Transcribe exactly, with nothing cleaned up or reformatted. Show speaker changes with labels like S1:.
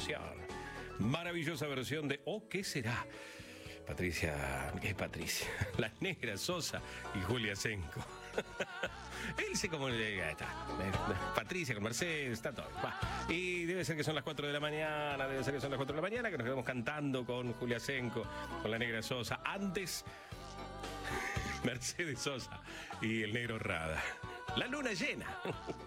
S1: versión. Maravillosa versión de ¿O qué será? Patricia, ¿qué es Patricia? La Negra Sosa y Julia Senco. Él sé cómo le está. Patricia con Mercedes, está todo. Va. Y debe ser que son las cuatro de la mañana, debe ser que son las cuatro de la mañana, que nos quedamos cantando con Julia Senco, con la Negra Sosa. Antes, Mercedes Sosa y el Negro Rada. La luna llena.